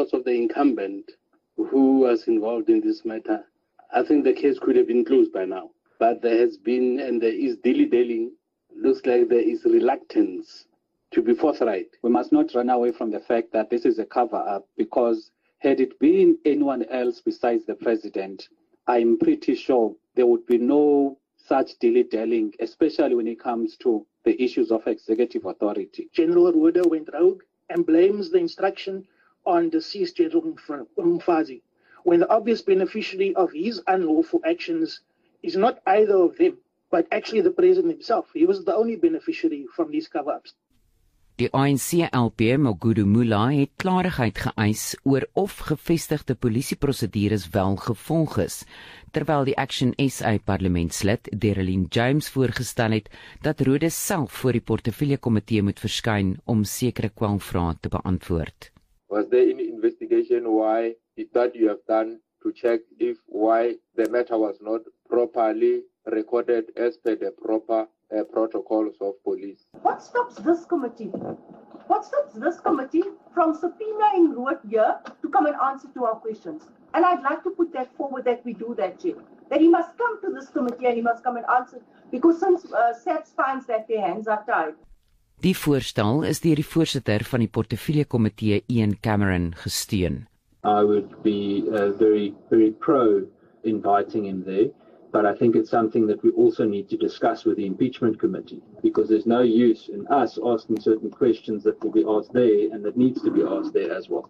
because of the incumbent who was involved in this matter, I think the case could have been closed by now. But there has been, and there is dilly-dallying. Looks like there is reluctance to be forthright. We must not run away from the fact that this is a cover-up, because had it been anyone else besides the president, I'm pretty sure there would be no such dilly-dallying, especially when it comes to the issues of executive authority. General Rueda went rogue and blames the instruction on deceased General Mfazi, when the obvious beneficiary of his unlawful actions is not either of them, but actually the president himself. He was the only beneficiary from these cover-ups. Die ANC-LP Magudu Mula het klarigheid geëis oor of gevestigde polisieprosedures wel gevolg is, terwyl die Action SA parlementslid Derelyn James voorgestel het dat Rhodes self voor die portefeuljekomitee moet verskyn om sekere kwalvrae te beantwoord. Was there any investigation why that you have done to check if why the matter was not properly recorded as per the proper protocols of police? What stops this committee? What stops this committee from subpoenaing Rood here to come and answer to our questions? And I'd like to put that forward that we do that, Chair. That he must come to this committee and he must come and answer, because since SAPS finds that their hands are tied. Die voorstel is deur die voorsitter van die portefeuljekomitee Ian Cameron gesteun. I would be very, very pro inviting him there. But I think it's something that we also need to discuss with the impeachment committee, because there's no use in us asking certain questions that will be asked there and that needs to be asked there as well.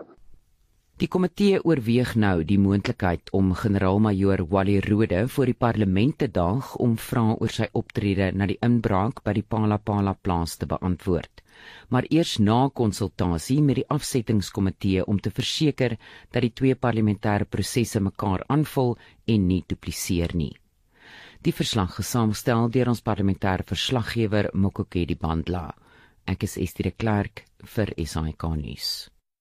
Die komitee oorweeg nou die moontlikheid om generaal-majoor Wally Rode voor die parlement te daag om vrae oor sy optrede na die inbraak by die Palapala plaas te beantwoord. Maar eers na konsultasie met die afsettingskomitee om te verseker dat die twee parlementêre prosesse mekaar aanvul en nie dupliseer nie. Die verslag is saamgestel deur ons parlementêre verslaggewer Mokokedi Bandla. Ek is Estie de Klerk vir SAK nuus.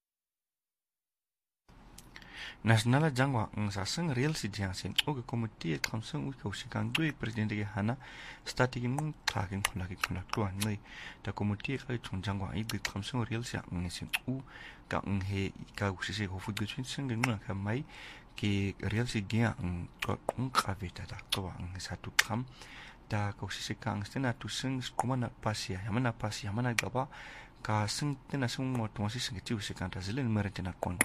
Nasionale jangwa saseng real si jiangsen oge komite kamseng usikang dui president ge hana stati mun taking kulaki kulakwa ngai da komite kai chung jangwa I bi kamseng real si ngisen u ka nghe ka usise ho fu gutsin seng ngna ka mai ke real si gia ko ngaveta da to ang satu kam da ko usise kang stena tu seng kumana pasia yamana gaba ka seng tena seng mo to si seng ti usikang da zilen merentena kon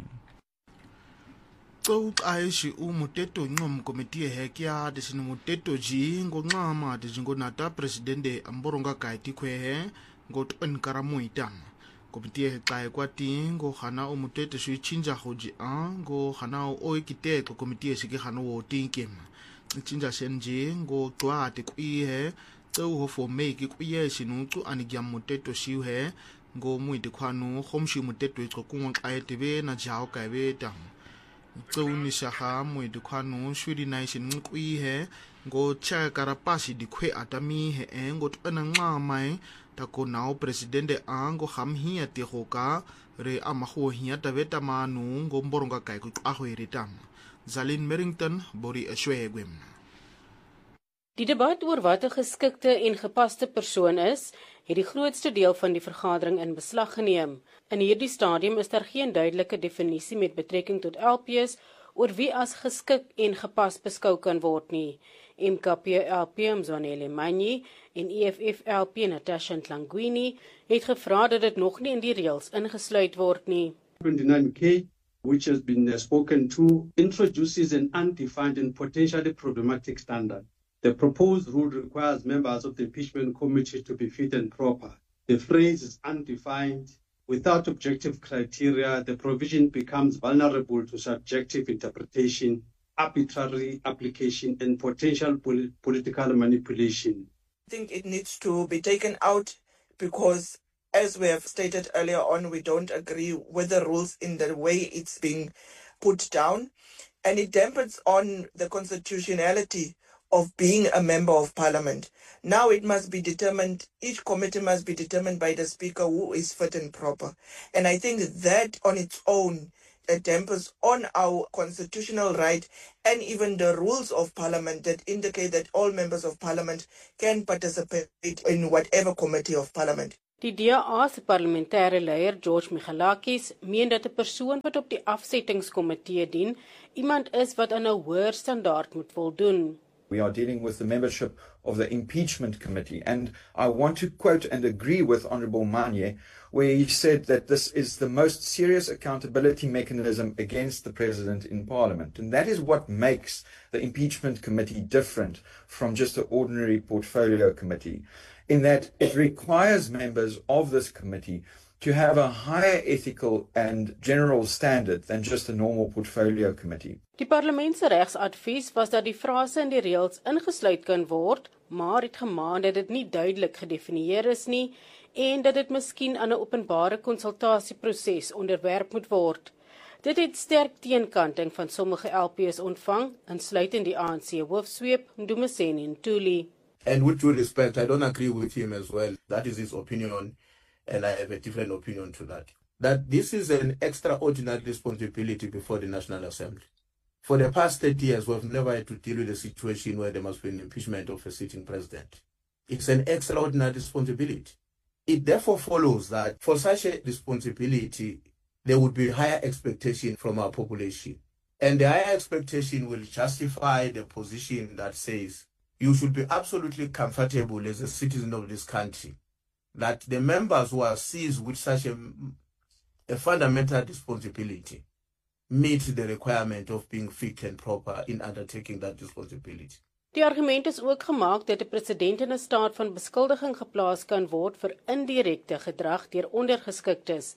Go aishi umuteto ngom komiti hekia desini muteto ji ngo ngama dijingo nata presidente amboronga kaiti kwehe ngo enkara muitam komiti hekai kwati ngo khana umuteto shui chinja hoji ngo khana o ekite ko komiti siki khana wo tinkem chinja senji ngo twate kwihe tso ho for make kwiye sinu tu anigyam muteto shiwe ngo muiti khwanu khomshi muteto ko kunwa kaiti be na jao kaibe tam Tsoni shaha mwe dukwanu shwiri naishin nkwi he ngo cha karapasi dikwe atami he ngo tpena ngamai tako nao presidente ngo hamhi atihoka re amaho hiya taveta manu ngo mboronga kai ku ahweritam Zalin Merrington bori ashwegwem. Die debat oor wat 'n geskikte en gepaste persoon is, het die grootste deel van die vergadering in beslag geneem. In hierdie stadium is daar geen duidelike definisie met betrekking tot LPs oor wie as geskik en gepas beskou kan word nie. MKP-LP Mzwanele Manyi en EFF-LP Natasha Ntlangwini het gevra dat dit nog nie in die reëls ingesluit word nie. 29K, which has been spoken to, introduces an undefined and potentially problematic standard. The proposed rule requires members of the impeachment committee to be fit and proper. The phrase is undefined. Without objective criteria, the provision becomes vulnerable to subjective interpretation, arbitrary application, and potential political manipulation. I think it needs to be taken out because, as we have stated earlier on, we don't agree with the rules in the way it's being put down, and it dampens on the constitutionality of being a member of parliament. Now it must be determined, each committee must be determined by the speaker who is fit and proper. And I think that on its own, it dampens on our constitutional right and even the rules of parliament that indicate that all members of parliament can participate in whatever committee of parliament. Die DA se parlementêre leier George Michalakis meen dat 'n persoon wat op die afsettingskomitee dien, iemand is wat aan 'n hoër standaard moet voldoen. We are dealing with the membership of the impeachment committee, and I want to quote and agree with Honourable Manye, where he said that this is the most serious accountability mechanism against the President in Parliament. And that is what makes the impeachment committee different from just an ordinary portfolio committee, in that it requires members of this committee to have a higher ethical and general standard than just a normal portfolio committee. Die parlement se regsadvies was dat die frase in die reëls ingesluit kan word, maar het gemaan dat dit nie duidelik gedefinieer is nie en dat dit miskien aan 'n openbare konsultasieproses onderwerp moet word. Dit het sterk teenkanting van sommige LPs ontvang, insluitend die ANC hoofsweep Ndumiseni Ntuli. And with due respect, I don't agree with him as well. That is his opinion, and I have a different opinion to that. That this is an extraordinary responsibility before the National Assembly. For the past 30 years, we've never had to deal with a situation where there must be an impeachment of a sitting president. It's an extraordinary responsibility. It therefore follows that for such a responsibility, there would be higher expectation from our population. And the higher expectation will justify the position that says you should be absolutely comfortable as a citizen of this country that the members who are seized with such a fundamental responsibility meet the requirement of being fit and proper in undertaking that responsibility. Die argument is ook gemaak dat 'n president in 'n staat van beskuldiging geplaas kan word vir indirekte gedrag deur ondergeskiktes.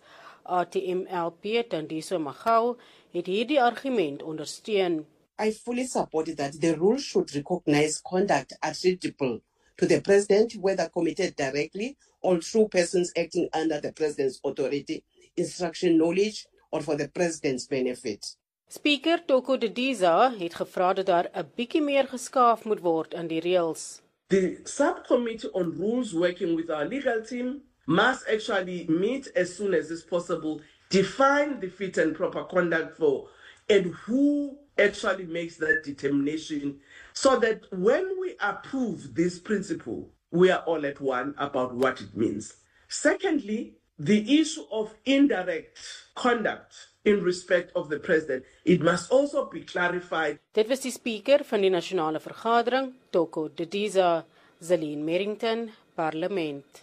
ATM-LP Tandiso Magau het hierdie argument ondersteun. I fully support that the rule should recognize conduct attributable to the president, whether committed directly or through persons acting under the president's authority, instruction, knowledge, or for the president's benefit. Speaker Toko Didiza het gevra dat daar 'n bietjie meer geskaaf moet word in die reëls. The subcommittee on rules working with our legal team must actually meet as soon as is possible, define the fit and proper conduct for, and who actually makes that determination, so that when we approve this principle, we are all at one about what it means. Secondly, the issue of indirect conduct in respect of the president, it must also be clarified. Dit was die speaker van die nasionale vergadering, Toko Didiza, Zelene Merrington, Parlement.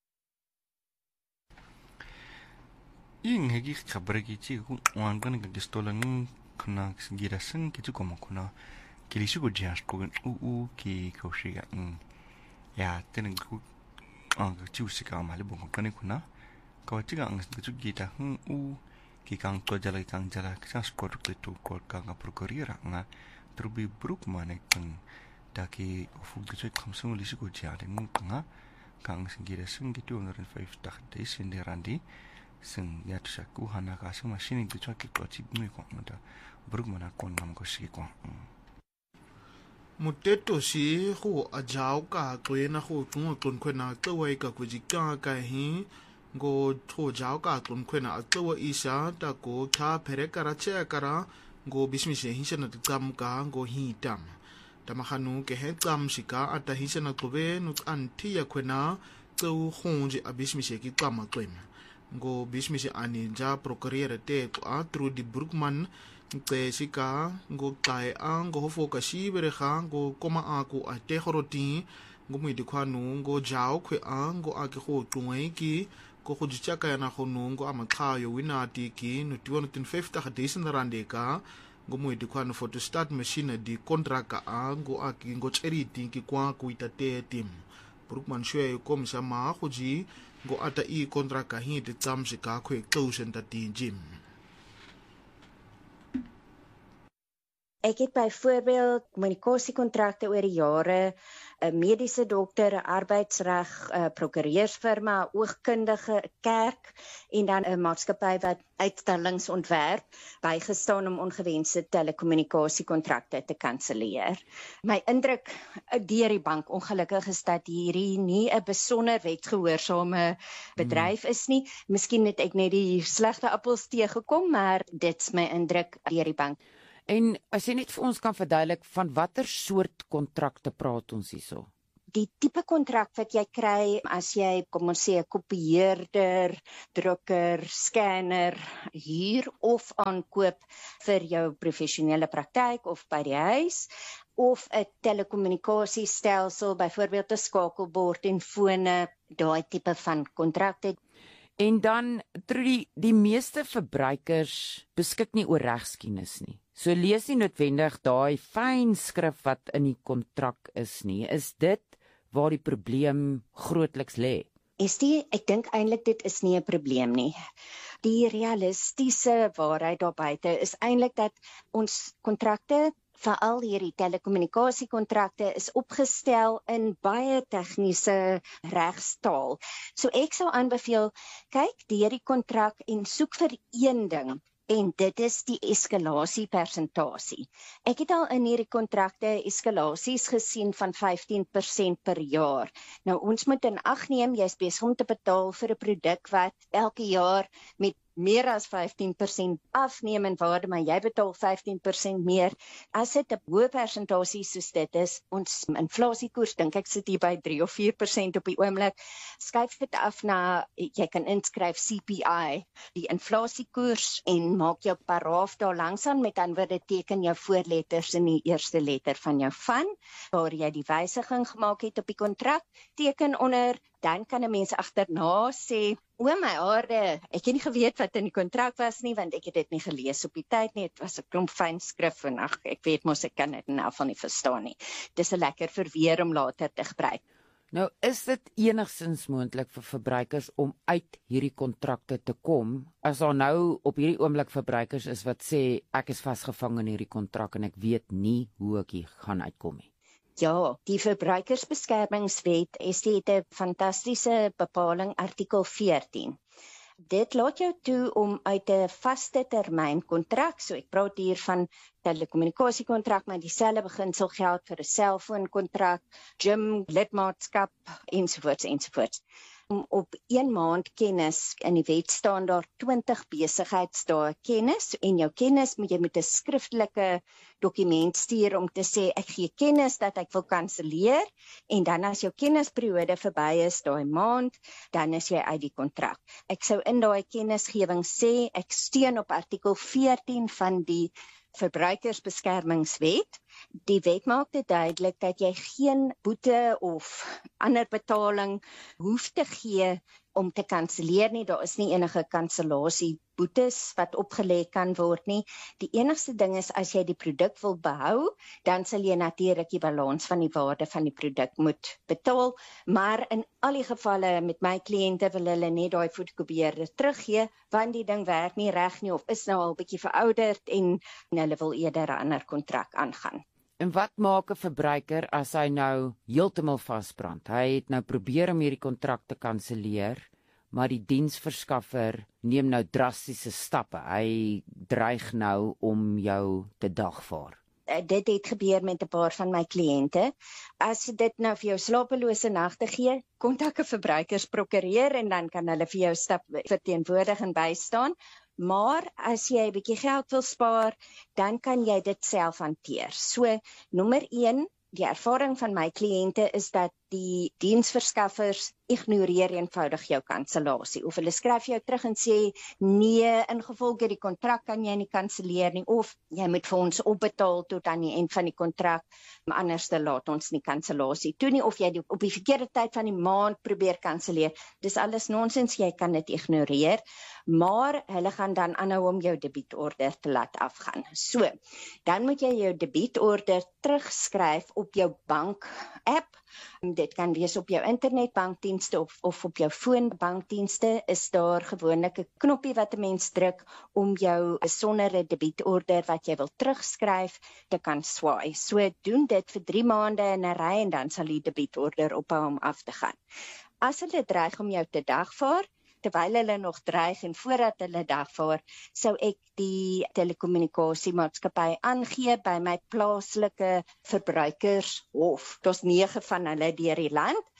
Ing hegi kabragi chi wangkan ke gestolan kuna girasang ke tukoma kuna kilisu go jas ko ki kaushiga ya tenen ku ang chiusika mali bongo kane kuna kawatiga ang gita ki kang to jala kang skor tu ko kang prokurira nga trubi bruk mane kang daki ofu gitu kamsung lisu go jale nga kang girasang gitu 150 days in randi sing ya tsaku hana ka sa machine gitu ki to chi nui ko mata bruk mana kon nam ko shi ko Muteto si go a jao ka tswena go tsungwa tsonkhwena tsewa ka kujika ka hi go tho jao ka tsonkhwena a tsewa isa ta ko kha phere kara che kara go bismise hisena tsam ka go hitam tamahanu ke he tsam shika ata hisena tlobe no anti ya khwena tseu khonje a bismise ki tsama tswema go bismise ani ja procureur te a tru di Broekman te sika go kai ang go foka shi berega go koma aku a te goroti go mo di khwanu go jao khwe ang go a ke go tungwe ki go go ditjaka yana go nongo a makhayo winati ki no 250,000 rand ka go mo di khwanu for to start machine di contract a go a ki go charity ki kwa ku itate tim Broekman shwe ko msama go ji go ata I contract ka hi de tsam sika khwe close ta tin jim. Ek het byvoorbeeld kommunikasiekontrakte oor die jare, 'n mediese dokter, 'n arbeidsreg, 'n prokureursfirma, oogkundige, kerk en dan 'n maatskappy wat uitstallings ontwerp, bygestaan om ongewenste telekommunikasiekontrakte te kanselleer. My indruk deur die bank ongelukkig is dat hierdie nie 'n besonder wetgehoorsame bedryf is nie. Miskien het ek net die slegte appels teëgekom, maar dit's my indruk deur die bank. En as jy net vir ons kan verduidelik van watter soort kontrakte praat ons hierso? die tipe kontrak wat jy kry as jy, kom ons sê, 'n kopieerder, drukker, scanner huur of aankoop vir jou professionele praktyk of by die huis, of 'n telekommunikasiestelsel, byvoorbeeld 'n skakelbord en fone, daai tipe van kontrakte. En dan, Trudy, die meeste verbruikers beskik nie oor regskennis nie. So lees nie noodwendig daai fyn skrif wat in die kontrak is nie. Is dit waar die probleem grootliks lê? Ek dink eintlik dit is nie 'n probleem nie. Die realistiese waarheid daar buite is eintlik dat ons kontrakte, veral hierdie telekommunikasiekontrakte, is opgestel in baie tegniese regstaal. So ek sou aanbeveel, kyk deur die kontrak en soek vir een ding. En dit is die eskalasie-persentasie. Ek het al in hierdie kontrakte eskalasies gesien van 15% per jaar. Nou ons moet in ag neem, jy is besig om te betaal vir 'n produk wat elke jaar met meer as 15% afneem in waarde, maar jy betaal 15% meer. As dit 'n hoë persentasie soos dit is, ons inflasiekoers dink ek sit hier by 3 of 4% op die oomblik, skuif dit af na, jy kan inskryf CPI, die inflasiekoers, en maak jou paraaf daar langsaan, met ander woorde teken jou voorletters in die eerste letter van jou van, waar jy die wysiging gemaak het op die kontrak, teken onder, dan kan 'n mens agterna sê, o my aarde, ek het nie geweet wat in die kontrak was nie, want ek het dit nie gelees op die tyd nie, dit was 'n klomp fyn skrif, en ag, ek weet mos ek kan dit in elk geval nie verstaan nie. Dis 'n lekker verweer om later te gebruik. Nou, is dit enigstens moontlik vir verbruikers om uit hierdie kontrakte te kom, as daar nou op hierdie oomblik verbruikers is wat sê, ek is vasgevang in hierdie kontrak en ek weet nie hoe ek hier gaan uitkom nie? Ja, die Verbruikersbeskermingswet het 'n fantastiese bepaling, artikel 14. Dit laat jou toe om uit 'n vaste termyn kontrak, so ek praat hier van telekommunikasiekontrak, maar dieselfde beginsel geld vir 'n selfoonkontrak, gym, lidmaatskap ensovoorts. Om op 1 maand kennis, in die wet staan daar 20 besigheidsdae kennis, en jou kennis moet jy met 'n skriftelike dokument stuur om te sê, ek gee kennis dat ek wil kanselleer, en dan as jou kennisperiode verby is, daai maand, dan is jy uit die kontrak. Ek sou in daai kennisgewing sê, ek steun op artikel 14 van die Verbruikersbeskermingswet. Die wet maak dit duidelik dat jy geen boete of ander betaling hoef te gee om te kanselleer nie. Daar is nie enige kanselasieboetes wat opgelê kan word nie. Die enigste ding is, as jy die produk wil behou, dan sal jy natuurlik die balans van die waarde van die produk moet betaal, maar in al die gevalle met my kliënte wil hulle net daai fotokopieerder teruggee, want die ding werk nie reg nie, of is nou al bietjie verouderd, en hulle wil eerder 'n ander kontrak aangaan. En wat maak 'n verbruiker as hy nou heeltemal vasbrand? Hy het nou probeer om hierdie kontrak te kanselleer, maar die diensverskaffer neem nou drastiese stappe. Hy dreig nou om jou te dagvaar. Dit het gebeur met 'n paar van my kliënte. As dit nou vir jou slapelose nagte gee, kontak 'n verbruikersprokureur, en dan kan hulle vir jou stap verteenwoordig en bystaan. Maar as jy 'n bietjie geld wil spaar, dan kan jy dit self hanteer. So, nommer 1, die ervaring van my kliënte is dat die diensverskaffers ignoreer eenvoudig jou kansellasie. Of hulle skryf jou terug en sê, nee, ingevolge die kontrak kan jy nie kanselleer nie, of jy moet vir ons opbetaal tot aan die eind van die kontrak, maar anders laat ons nie kansellasie toe nie, of jy op die verkeerde tyd van die maand probeer kanselleer. Dis alles nonsens, jy kan dit ignoreer, maar hulle gaan dan aanhou om jou debietorder te laat afgaan. So, dan moet jy jou debietorder terugskryf op jou bank-app. Dit kan wees op jou internetbankdienste of op jou foonbankdienste, is daar gewoonlik 'n knoppie wat 'n mens druk om jou besondere debietorder wat jy wil terugskryf te kan swaai. So doen dit vir 3 maande in 'n ry, en dan sal die debietorder ophou om af te gaan. As hulle dreig om jou te dagvaar, terwyl hulle nog dreig en voordat hulle dagvaar, sou ek die telekommunikasiemaatskappy aangee by my plaaslike verbruikershof. Daar's 9 van hulle deur die land.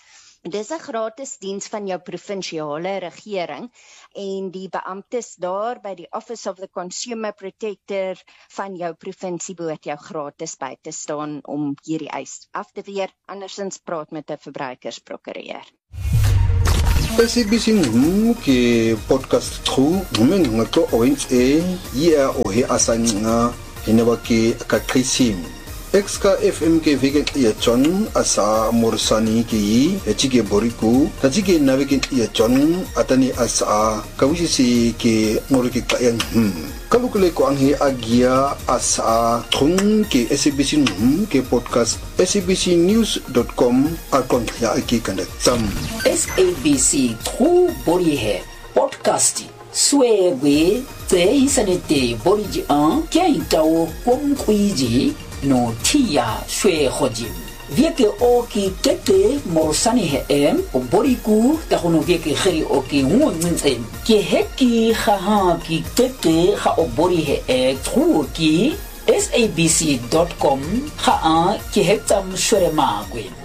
Dis 'n gratis diens van jou provinsiale regering en die beamptes daar by die Office of the Consumer Protector van jou provinsie behoort jou gratis by te staan om hierdie eis af te weer, andersins praat met 'n verbruikersprokureur. SABC ke podcast tru ngato oins ya ohe asanga hinaba ke kakrisim Exka FM ke vegan ya John asa morsani ki echike boriku tajike navikin ya John atani asa kawisi ke ngoriki kayan kalukule ko anghi agia asa thung ke SABC ke podcast sabcnews.com akon ya aki kandak sam SABC tru bori he podcast swegwe te isanete boriji an kyaitao komkwiji no tia shwe khojim vieke oki kete morsani he boriku ta hono vieke khiri oki ngonzen ke heki kha ki kete kha obori he truki sabc.com kha ki hetam shwe magwe